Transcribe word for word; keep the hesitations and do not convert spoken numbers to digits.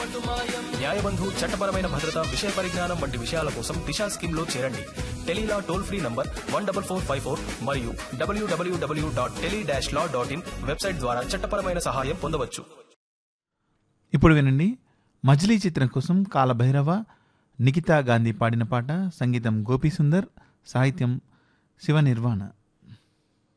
న్యాయబంధు చట్టపరమైన భద్రత విషయ పరిజ్ఞానం వంటి విషయాల కోసం దిశా స్కీమ్ లో చేరండి. Tele-Law toll free number one double four five four మరియు డబ్ల్యూడబ్ల్యూడబ్ల్యూ dot tele dash law dot in website ద్వారా చట్టపరమైన సహాయం పొందవచ్చు. ఇప్పుడు వినండి, మజిలీ చిత్రం కోసం కాలభైరవ, నిఖితా గాంధీ పాడిన పాట. సంగీతం గోపీసుందర్, సాహిత్యం శివ నిర్వాణ.